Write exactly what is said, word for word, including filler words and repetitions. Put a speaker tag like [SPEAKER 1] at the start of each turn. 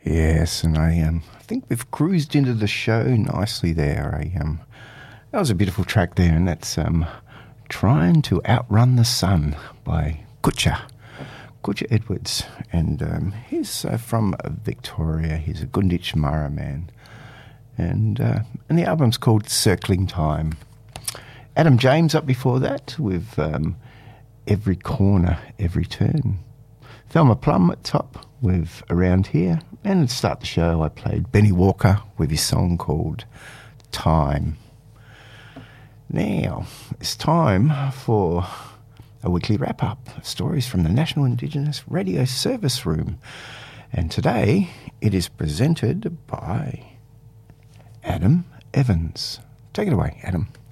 [SPEAKER 1] Yes, and I um, think we've cruised into the show nicely there. I, um, that was a beautiful track there, and that's um, Trying to Outrun the Sun by Kutcha, Kutcha Edwards. And um, he's uh, from Victoria. He's a Gunditj Mara man. And, uh, and the album's called Circling Time. Adam James up before that with um, Every Corner, Every Turn. Thelma Plum at top with Around Here. And to start the show, I played Benny Walker with his song called Time. Now, it's time for a weekly wrap-up of stories from the National Indigenous Radio Service Room. And today, it is presented by Adam Evans. Take it away, Adam.